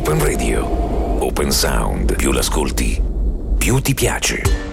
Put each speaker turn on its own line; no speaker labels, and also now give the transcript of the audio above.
Open Radio. Open Sound. Più l'ascolti, più ti piace.